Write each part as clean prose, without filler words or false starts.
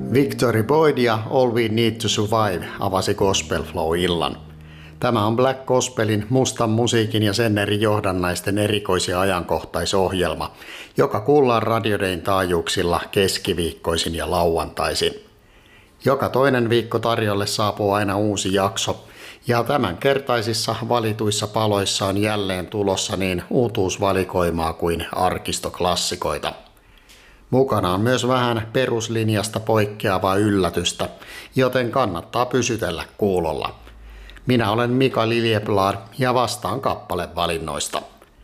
Victory Boyd ja All We Need to Survive avasi Gospel Flow-illan. Tämä on Black Gospelin, mustan musiikin ja sen eri johdannaisten erikois- ja ajankohtaisohjelma, joka kuullaan radioiden taajuuksilla keskiviikkoisin ja lauantaisin. Joka toinen viikko tarjolle saapuu aina uusi jakso, ja tämänkertaisissa valituissa paloissa on jälleen tulossa niin uutuusvalikoimaa kuin arkistoklassikoita. Mukana on myös vähän peruslinjasta poikkeavaa yllätystä, joten kannattaa pysytellä kuulolla. Minä olen Mika Liljeblad ja vastaan kappalevalinnoista.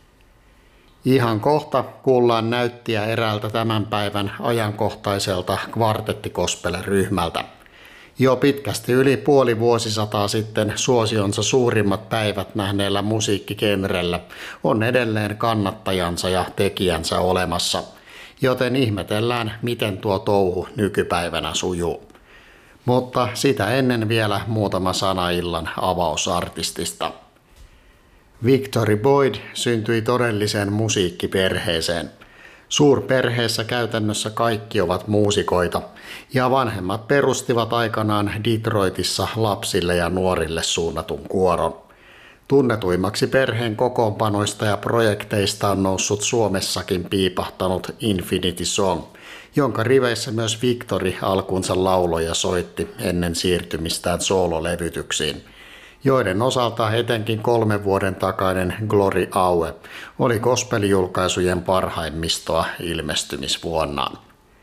Ihan kohta kuullaan näyttiä eräältä tämän päivän ajankohtaiselta kvartettikospel-ryhmältä. Jo pitkästi yli puoli vuosisataa sitten suosionsa suurimmat päivät nähneellä musiikkigenrellä on edelleen kannattajansa ja tekijänsä olemassa, joten ihmetellään, miten tuo touhu nykypäivänä sujuu. Mutta sitä ennen vielä muutama sana illan avausartistista. Victory Boyd syntyi todelliseen musiikkiperheeseen. Suurperheessä käytännössä kaikki ovat muusikoita, ja vanhemmat perustivat aikanaan Detroitissa lapsille ja nuorille suunnatun kuoron. Tunnetuimmaksi perheen kokoonpanoista ja projekteista on noussut Suomessakin piipahtanut Infinity Song, jonka riveissä myös Victory alkunsa lauloja soitti ennen siirtymistään soololevytyksiin, joiden osalta etenkin 3 vuoden takainen Glory Hour oli gospel-julkaisujen parhaimmistoa ilmestymisvuonnaan.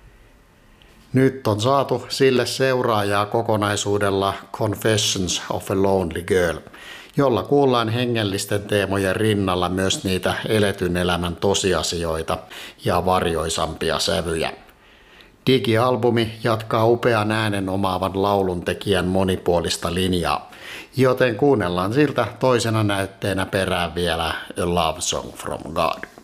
Nyt on saatu sille seuraajaa kokonaisuudella Confessions of a Lonely Girl, jolla kuullaan hengellisten teemojen rinnalla myös niitä eletyn elämän tosiasioita ja varjoisampia sävyjä. Digialbumi jatkaa upean äänen omaavan lauluntekijän monipuolista linjaa, joten kuunnellaan siltä toisena näytteenä perään vielä A Love Song from God.